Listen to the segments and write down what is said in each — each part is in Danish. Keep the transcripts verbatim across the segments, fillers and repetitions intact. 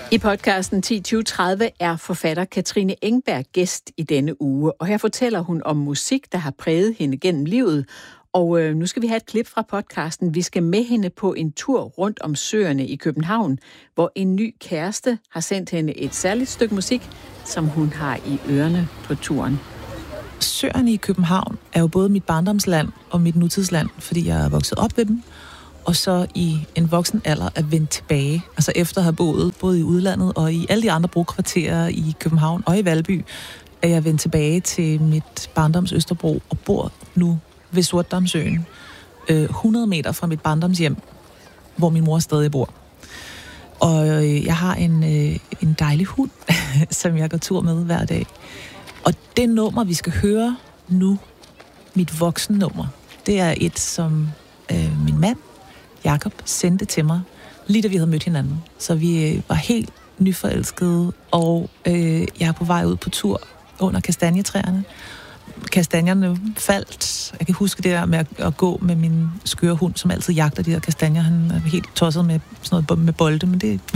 I podcasten ti tyve tredive er forfatter Katrine Engberg gæst i denne uge, og her fortæller hun om musik, der har præget hende gennem livet. Og øh, nu skal vi have et klip fra podcasten. Vi skal med hende på en tur rundt om søerne i København, hvor en ny kæreste har sendt hende et særligt stykke musik, som hun har i ørerne på turen. Søerne i København er jo både mit barndomsland og mit nutidsland, fordi jeg er vokset op ved dem, og så i en voksen alder er vendt tilbage. Altså efter at have boet både i udlandet og i alle de andre brokvarterer i København og i Valby, er jeg vendt tilbage til mit barndoms Østerbro og bor nu ved Sortedamsøen, øh, hundrede meter fra mit barndomshjem, hvor min mor stadig bor. Og øh, jeg har en, øh, en dejlig hund, som jeg går tur med hver dag. Og det nummer, vi skal høre nu, mit voksennummer, det er et, som øh, min mand, Jakob, sendte til mig, lige da vi havde mødt hinanden. Så vi øh, var helt nyforelskede, og øh, jeg er på vej ud på tur under kastanjetræerne. Kastanjerne faldt. Jeg kan huske det der med at, at gå med min skøre hund, som altid jagter de der kastanjer. Han er helt tosset med sådan noget med bolde, men det...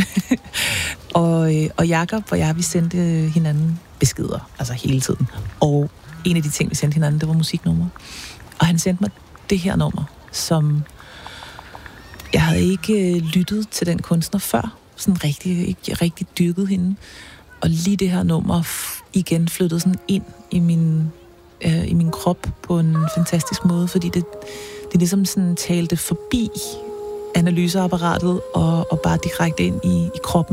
og, og Jakob og jeg, vi sendte hinanden beskeder, altså hele tiden. Og en af de ting, vi sendte hinanden, det var musiknummer. Og han sendte mig det her nummer, som... Jeg havde ikke lyttet til den kunstner før. Sådan rigtig, ikke rigtig dyrket hende. Og lige det her nummer igen flyttede sådan ind i min... i min krop på en fantastisk måde, fordi det, det ligesom sådan talte forbi analyseapparatet og, og bare direkte ind i, i kroppen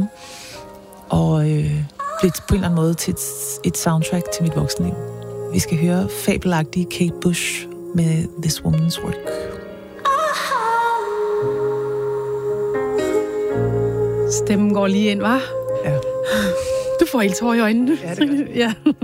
og øh, blev på en eller anden måde til et, et soundtrack til mit voksenliv. Vi skal høre fabelagtige Kate Bush med This Woman's Work. Stemmen går lige ind, hva'? Ja. Du får helt tår i øjnene. Ja, det gør det. Ja.